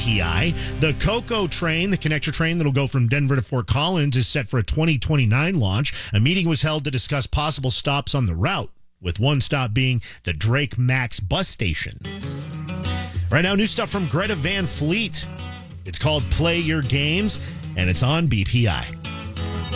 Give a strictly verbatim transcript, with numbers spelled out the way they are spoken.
P I. The COCO train, the connector train that'll go from Denver to Fort Collins, is set for a twenty twenty-nine launch. A meeting was held to discuss possible stops on the route, with one stop being the Drake Max bus station. Right now, new stuff from Greta Van Fleet. It's called Play Your Games, and it's on B P I.